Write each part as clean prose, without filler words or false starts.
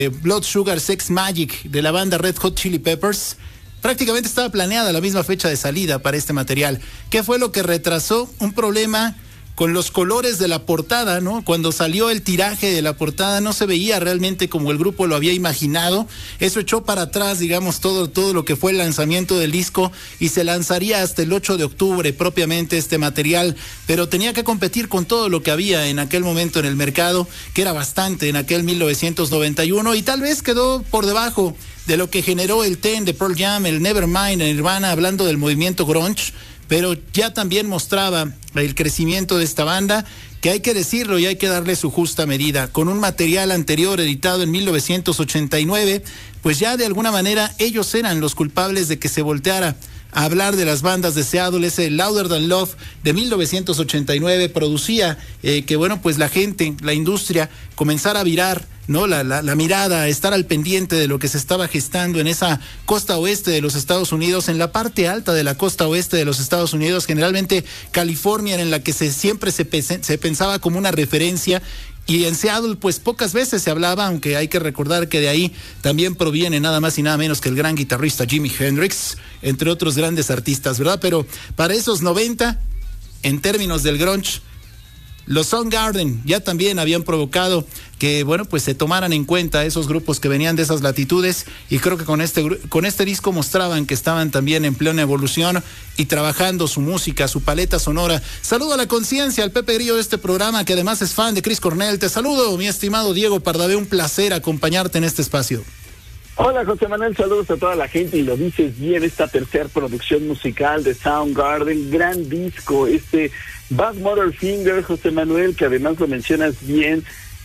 Blood Sugar Sex Magic de la banda Red Hot Chili Peppers. Prácticamente estaba planeada la misma fecha de salida para este material. ¿Qué fue lo que retrasó? Un problema con los colores de la portada, ¿no? Cuando salió el tiraje de la portada no se veía realmente como el grupo lo había imaginado. Eso echó para atrás, digamos, todo lo que fue el lanzamiento del disco, y se lanzaría hasta el 8 de octubre propiamente este material, pero tenía que competir con todo lo que había en aquel momento en el mercado, que era bastante en aquel 1991, y tal vez quedó por debajo de lo que generó el Ten de Pearl Jam, el Nevermind en Nirvana, hablando del movimiento grunge, pero ya también mostraba el crecimiento de esta banda, que hay que decirlo y hay que darle su justa medida. Con un material anterior editado en 1989, pues ya de alguna manera ellos eran los culpables de que se volteara a hablar de las bandas de Seattle. Ese Louder Than Love de 1989 producía que, bueno, pues la gente, la industria comenzara a virar, ¿no? La mirada, a estar al pendiente de lo que se estaba gestando en esa costa oeste de los Estados Unidos, en la parte alta de la costa oeste de los Estados Unidos. Generalmente California era en la que siempre se pensaba como una referencia, y en Seattle pues pocas veces se hablaba, aunque hay que recordar que de ahí también proviene nada más y nada menos que el gran guitarrista Jimi Hendrix, entre otros grandes artistas, ¿verdad? Pero para esos 90, en términos del grunge, los Soundgarden ya también habían provocado que, bueno, pues se tomaran en cuenta esos grupos que venían de esas latitudes, y creo que con este disco mostraban que estaban también en plena evolución y trabajando su música, su paleta sonora. Saludo a la conciencia, al Pepe Grillo de este programa, que además es fan de Chris Cornell. Te saludo, mi estimado Diego Pardavé, un placer acompañarte en este espacio. Hola José Manuel, saludos a toda la gente, y lo dices bien, esta tercera producción musical de Soundgarden, gran disco, Badmotorfinger, José Manuel, que además lo mencionas bien,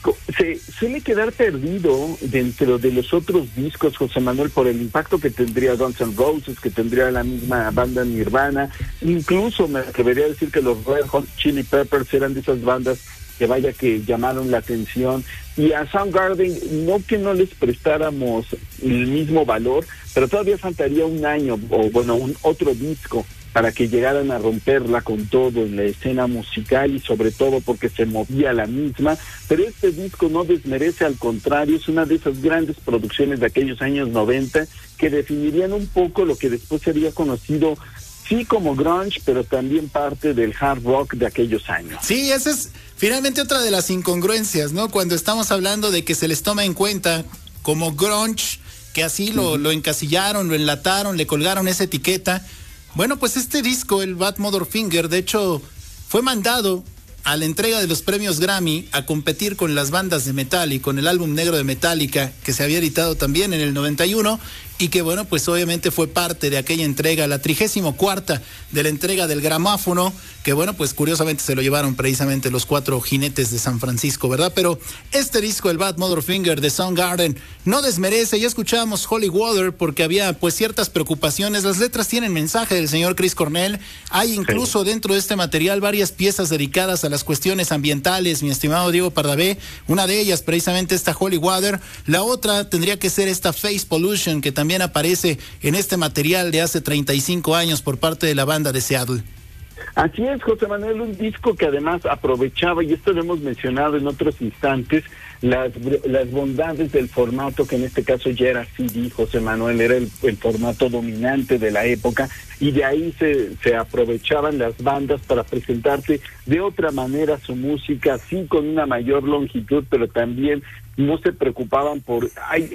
se suele quedar perdido dentro de los otros discos, José Manuel, por el impacto que tendría Guns N' Roses, que tendría la misma banda Nirvana. Incluso me atrevería a decir que los Red Hot Chili Peppers eran de esas bandas que vaya que llamaron la atención, y a Soundgarden no que no les prestáramos el mismo valor, pero todavía faltaría un año, o bueno, un otro disco para que llegaran a romperla con todo en la escena musical, y sobre todo porque se movía la misma. Pero este disco no desmerece, al contrario, es una de esas grandes producciones de aquellos años 90 que definirían un poco lo que después sería conocido, sí, como grunge, pero también parte del hard rock de aquellos años. Sí, esa es finalmente otra de las incongruencias, ¿no? Cuando estamos hablando de que se les toma en cuenta como grunge, que así lo encasillaron, lo enlataron, le colgaron esa etiqueta. Bueno, pues este disco, el Badmotorfinger, de hecho, fue mandado a la entrega de los premios Grammy a competir con las bandas de metal y con el álbum negro de Metallica, que se había editado también en el 91, y que, bueno, pues obviamente fue parte de aquella entrega, la 34ª de la entrega del gramáfono, que, bueno, pues curiosamente se lo llevaron precisamente los 4 jinetes de San Francisco, ¿verdad? Pero este disco, el Badmotorfinger de Soundgarden, no desmerece. Ya escuchábamos Holy Water porque había pues ciertas preocupaciones. Las letras tienen mensaje del señor Chris Cornell. Hay incluso dentro de este material varias piezas dedicadas a las cuestiones ambientales, mi estimado Diego Pardavé. Una de ellas precisamente esta Holy Water. La otra tendría que ser esta Face Pollution, que también aparece en este material de hace 35 años por parte de la banda de Seattle. Así es, José Manuel, un disco que además aprovechaba, y esto lo hemos mencionado en otros instantes, las bondades del formato, que en este caso ya era CD, José Manuel, era el formato dominante de la época, y de ahí se aprovechaban las bandas para presentarte de otra manera su música, sí, con una mayor longitud, pero también no se preocupaban por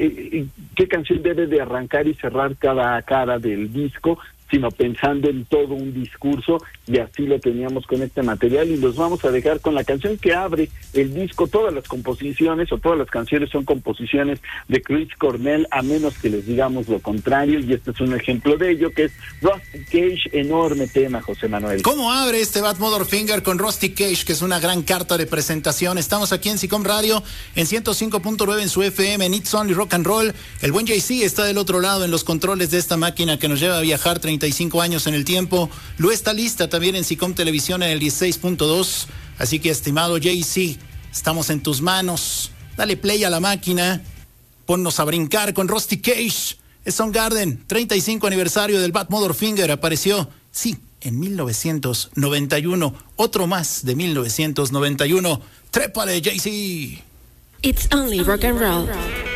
qué canción debe de arrancar y cerrar cada cara del disco, sino pensando en todo un discurso, y así lo teníamos con este material. Y los vamos a dejar con la canción que abre el disco. Todas las composiciones o todas las canciones son composiciones de Chris Cornell, a menos que les digamos lo contrario, y este es un ejemplo de ello, que es Rusty Cage. Enorme tema, José Manuel. ¿Cómo abre este Badmotorfinger con Rusty Cage, que es una gran carta de presentación? Estamos aquí en SICOM Radio, en 105.9 en su FM, en It's Only Rock and Roll. El buen JC está del otro lado en los controles de esta máquina que nos lleva a viajar 35 años en el tiempo. Lu está lista también en SICOM Televisión en el 16.2. Así que, estimado JC, estamos en tus manos. Dale play a la máquina. Ponnos a brincar con Rusty Cage. Es Soundgarden, 35 aniversario del Badmotorfinger. Apareció, sí, en 1991. Otro más de 1991. Trépale, JC. It's only rock and roll.